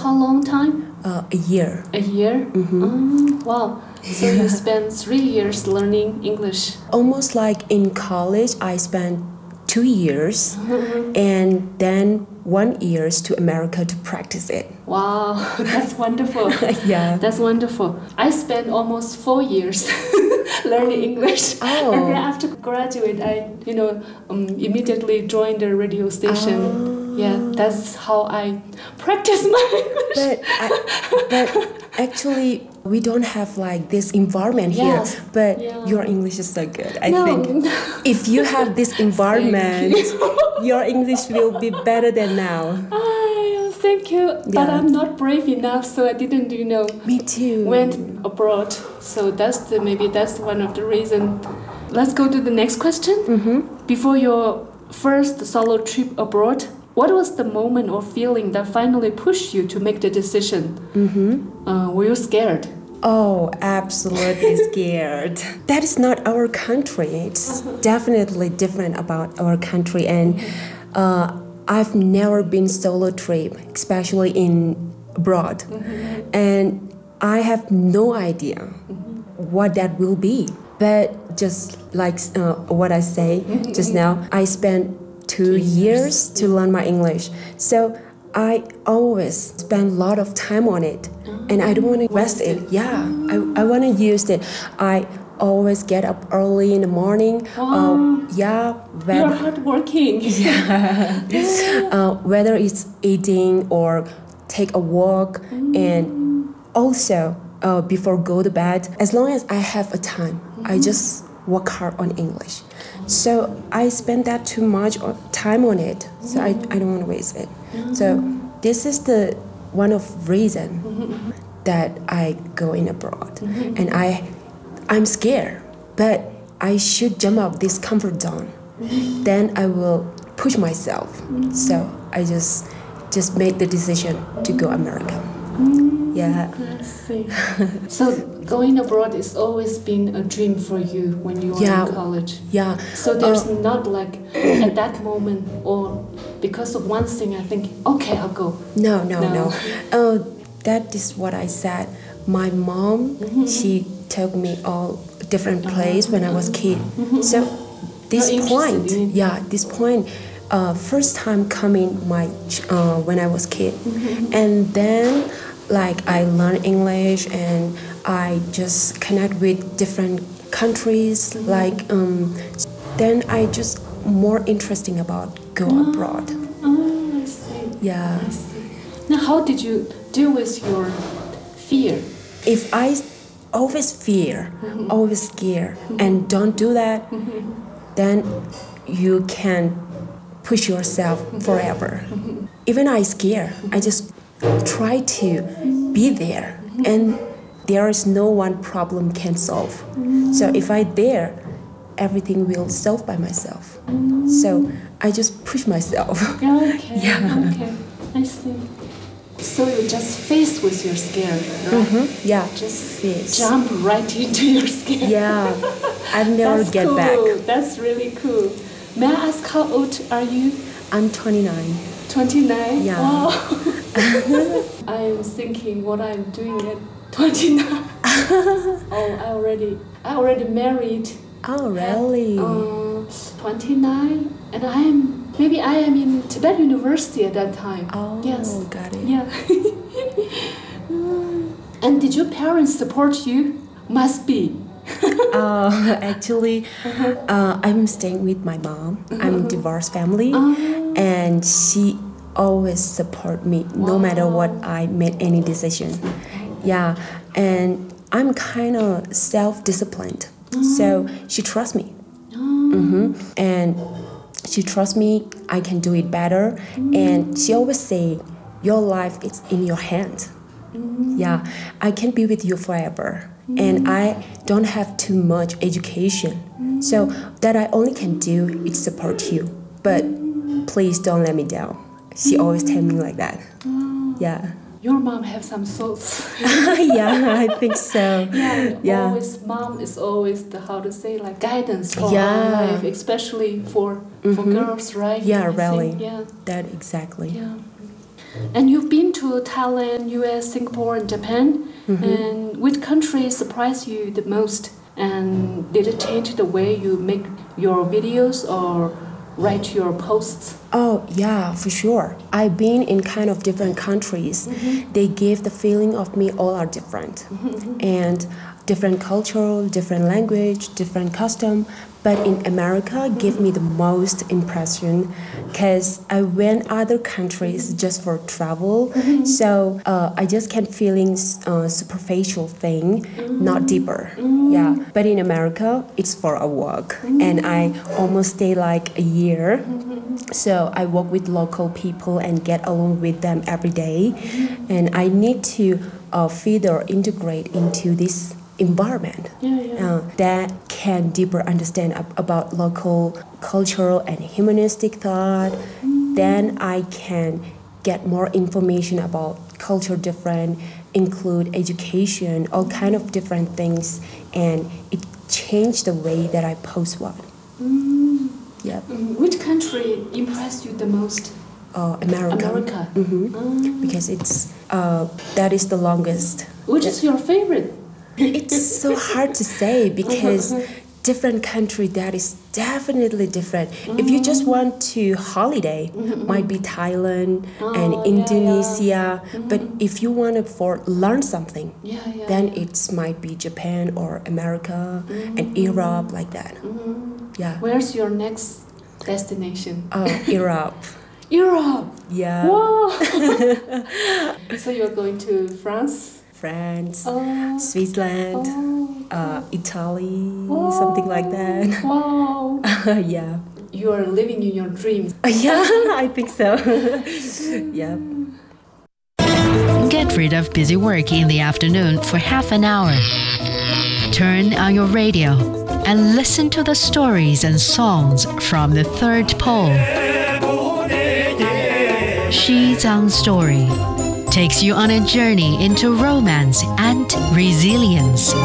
how long time? A year. A year? Wow. So you spent 3 years learning English. Almost like in college, I spent 2 years and then 1 year to America to practice it. Wow, that's wonderful. Yeah. That's wonderful. I spent almost 4 years learning English. Oh. And then after graduate, I, immediately joined the radio station. Yeah, that's how I practice my English. But actually, we don't have like this environment here. Yes. But Yeah. your English is so good. I No. think if you have this environment, your English will be better than now. Thank you. But Yeah. I'm not brave enough, so I didn't, Me too. went abroad. So maybe that's one of the reasons. Let's go to the next question. Before your first solo trip abroad, what was the moment or feeling that finally pushed you to make the decision? Were you scared? Oh, absolutely scared. That is not our country. It's definitely different about our country. And I've never been solo trip, especially in abroad. And I have no idea what that will be. But just like what I say just now, I spent 2 years to learn my English. So I always spend a lot of time on it. And I don't want to waste it. Yeah, I want to use it. I always get up early in the morning. You're hardworking. Whether it's eating or take a walk, and also before go to bed, as long as I have a time, I just work hard on English. So I spend that too much time on it. So I don't want to waste it. So this is the one of reason that I go in abroad, and I'm scared, but I should jump out this comfort zone. Then I will push myself. So I just made the decision to go America. Yeah. I see. So going abroad has always been a dream for you when you were in college. Yeah. So there's not like at that moment or because of one thing I think, okay, I'll go. No. That is what I said. My mom, she took me all different places when I was kid. So this point, first time coming when I was kid, and then like I learned English and I just connect with different countries. Like then I just more interesting about go abroad. I see. Yeah. I see. Now, how did you deal with your fear? If I always fear, always scared, and don't do that, then you can push yourself forever. Even I scare, I just try to be there, and there is no one problem can solve. So if I there, everything will solve by myself. So I just push myself. Okay. Yeah. Okay. I see. So you just face with your scare, right? Yeah. Just face. jump right into your scare. Yeah. I've never That's get cool. back. That's really cool. May I ask how old are you? I'm 29. 29? Yeah. Wow. I'm thinking what I'm doing at 29. I already married. Oh, really? 29, and I am in Tibet University at that time. Oh, yes. got it. Yeah. And did your parents support you? Must be. Actually, I'm staying with my mom. I'm a divorced family, and she always support me no matter what I made any decision. Yeah, and I'm kind of self-disciplined, so she trusts me. And she trusts me. I can do it better, and she always say, "Your life is in your hand." Yeah, I can be with you forever. And I don't have too much education. So that I only can do is support you. But please don't let me down. She always tell me like that. Yeah. Your mom have some thoughts. Yeah, I think so. Yeah. Always, mom is always the guidance for our life, especially for girls, right? Yeah, I really. think, yeah. That exactly. Yeah. And you've been to Thailand, US, Singapore, and Japan. And which country surprised you the most? And did it change the way you make your videos or write your posts? Oh, yeah, for sure. I've been in kind of different countries. They give the feeling of me all are different. And different culture, different language, different custom. But in America, give me the most impression because I went other countries just for travel. So I just can feeling superficial thing, not deeper. Yeah. But in America, it's for a work, and I almost stay like a year. So I work with local people and get along with them every day, and I need to feed or integrate into this environment that can deeper understand about local cultural and humanistic thought. Then I can get more information about culture different, include education, all kind of different things, and it changed the way that I post one. Yeah. Which country impressed you the most? America. Because it's that is the longest. Which is your favorite? It's so hard to say because different country that is definitely different. If you just want to holiday, might be Thailand and Indonesia. But if you want to for learn something, then it might be Japan or America and Europe like that. Yeah. Where's your next destination? Europe. Europe. Yeah. Wow. So you're going to France? France, Switzerland, Italy, something like that. Wow. Yeah. You are living in your dreams. Yeah, I think so. Yeah. Get rid of busy work in the afternoon for half an hour. Turn on your radio and listen to the stories and songs from the third pole. Xizang Story takes you on a journey into romance and resilience.